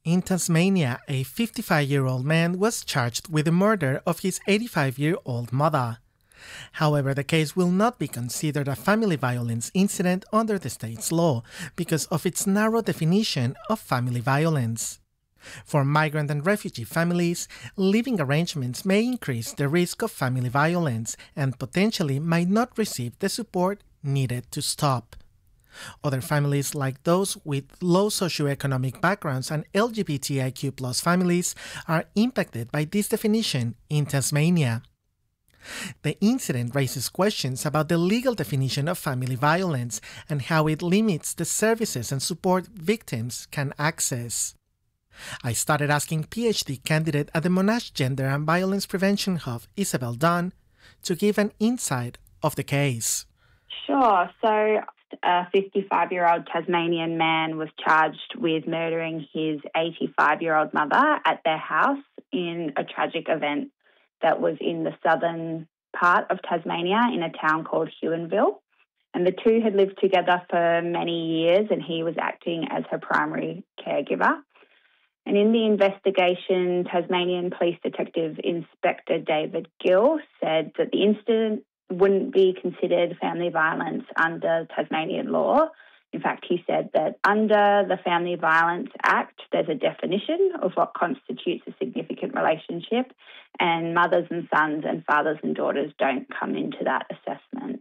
In Tasmania, a 55-year-old man was charged with the murder of his 85-year-old mother. However, the case will not be considered a family violence incident under the state's law because of its narrow definition of family violence. For migrant and refugee families, living arrangements may increase the risk of family violence and potentially might not receive the support needed to stop. Other families, like those with low socioeconomic backgrounds and LGBTIQ+ families, are impacted by this definition in Tasmania. The incident raises questions about the legal definition of family violence and how it limits the services and support victims can access. I started asking PhD candidate at the Monash Gender and Violence Prevention Hub, Isabel Dunn, to give an insight of the case. Sure. So a 55-year-old Tasmanian man was charged with murdering his 85-year-old mother at their house in a tragic event that was in the southern part of Tasmania in a town called Huonville. And the two had lived together for many years and he was acting as her primary caregiver. And in the investigation, Tasmanian Police Detective Inspector David Gill said that the incident wouldn't be considered family violence under Tasmanian law. In fact, he said that under the Family Violence Act, there's a definition of what constitutes a significant relationship, and mothers and sons and fathers and daughters don't come into that assessment.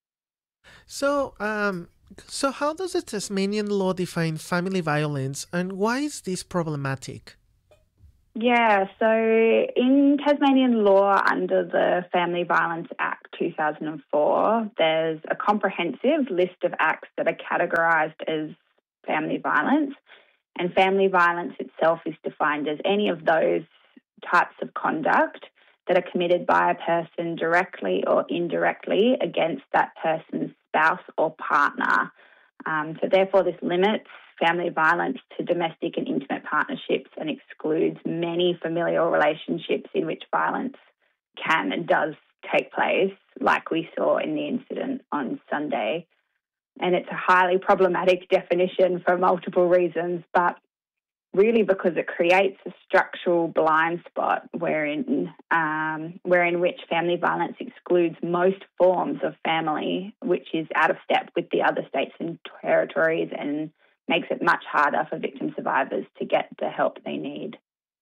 So how does the Tasmanian law define family violence, and why is this problematic? Yeah, so in Tasmanian law under the Family Violence Act 2004, there's a comprehensive list of acts that are categorised as family violence, and family violence itself is defined as any of those types of conduct that are committed by a person directly or indirectly against that person's spouse or partner. So therefore this limits family violence to domestic and intimate partnerships and excludes many familial relationships in which violence can and does take place, like we saw in the incident on Sunday. And it's a highly problematic definition for multiple reasons, but really because it creates a structural blind spot wherein which family violence excludes most forms of family, which is out of step with the other states and territories and makes it much harder for victim survivors to get the help they need.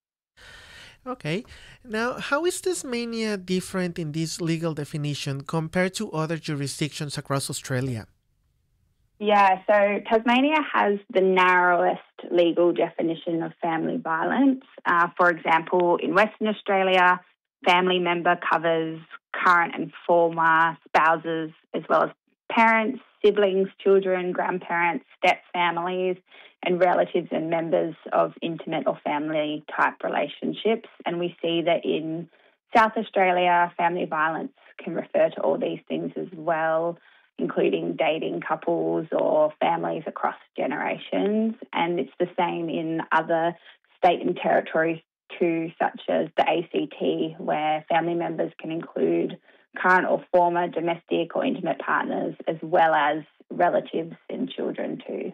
Okay. Now, how is Tasmania different in this legal definition compared to other jurisdictions across Australia? Yeah, so Tasmania has the narrowest legal definition of family violence. For example, in Western Australia, family member covers current and former spouses, as well as parents, siblings, children, grandparents, step families, and relatives and members of intimate or family type relationships. And we see that in South Australia, family violence can refer to all these things as well, including dating couples or families across generations. And it's the same in other state and territories too, such as the ACT, where family members can include current or former domestic or intimate partners, as well as relatives and children too.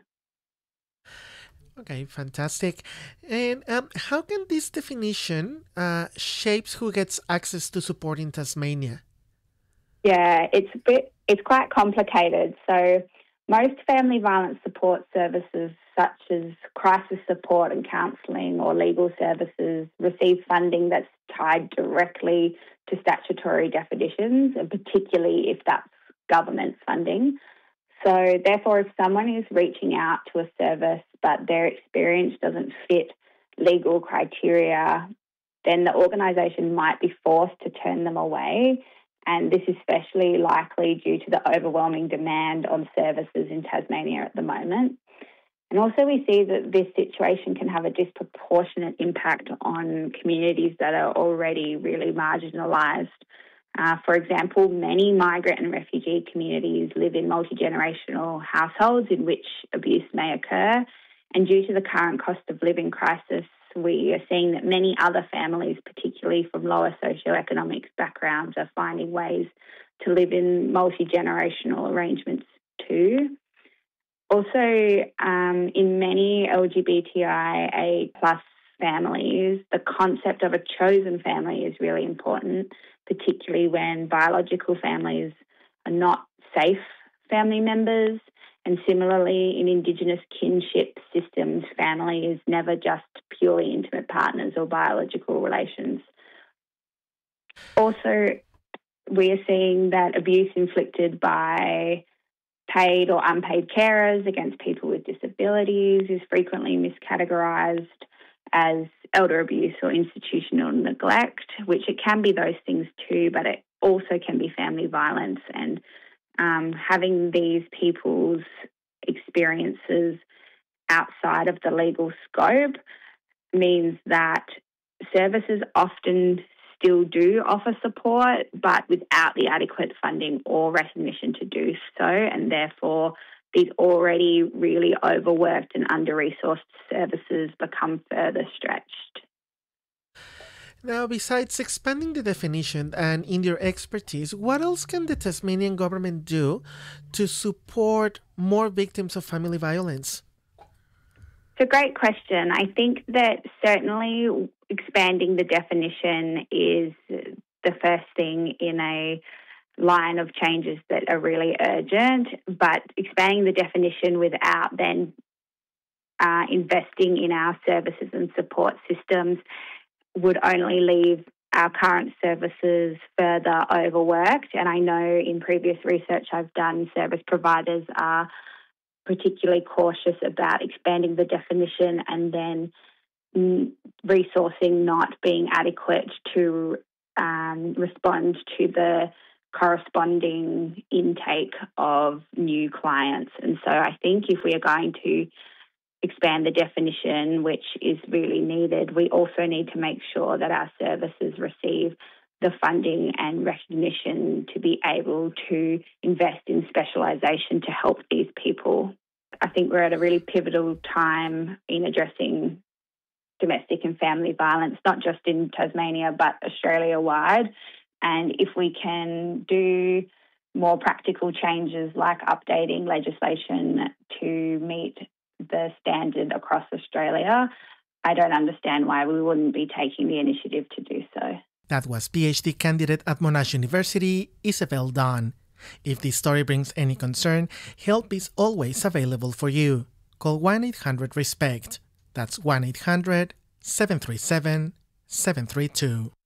Okay, fantastic. And how can this definition shapes who gets access to support in Tasmania? Yeah, it's quite complicated. So most family violence support services, such as crisis support and counselling or legal services, receive funding that's tied directly to statutory definitions, and particularly if that's government funding. So therefore, if someone is reaching out to a service but their experience doesn't fit legal criteria, then the organisation might be forced to turn them away. And this is especially likely due to the overwhelming demand on services in Tasmania at the moment. And also we see that this situation can have a disproportionate impact on communities that are already really marginalised. For example, many migrant and refugee communities live in multi-generational households in which abuse may occur. And due to the current cost of living crisis, we are seeing that many other families, particularly from lower socioeconomic backgrounds, are finding ways to live in multi-generational arrangements too. Also, in many LGBTIA plus families, the concept of a chosen family is really important, particularly when biological families are not safe family members. And similarly, in Indigenous kinship systems, family is never just purely intimate partners or biological relations. Also, we are seeing that abuse inflicted by paid or unpaid carers against people with disabilities is frequently miscategorised as elder abuse or institutional neglect, which it can be those things too, but it also can be family violence. And having these people's experiences outside of the legal scope means that services often still do offer support, but without the adequate funding or recognition to do so, and therefore these already really overworked and under-resourced services become further stretched. Now, besides expanding the definition and in your expertise, what else can the Tasmanian government do to support more victims of family violence? It's a great question. I think that certainly expanding the definition is the first thing in a line of changes that are really urgent, but expanding the definition without then investing in our services and support systems would only leave our current services further overworked. And I know in previous research I've done, service providers are particularly cautious about expanding the definition and then resourcing not being adequate to respond to the corresponding intake of new clients. And so I think if we are going to expand the definition, which is really needed, we also need to make sure that our services receive the funding and recognition to be able to invest in specialisation to help these people. I think we're at a really pivotal time in addressing domestic and family violence, not just in Tasmania, but Australia-wide. And if we can do more practical changes like updating legislation to meet the standard across Australia, I don't understand why we wouldn't be taking the initiative to do so. That was PhD candidate at Monash University, Isabel Dunn. If this story brings any concern, help is always available for you. Call 1-800-RESPECT. That's 1-800-737-732.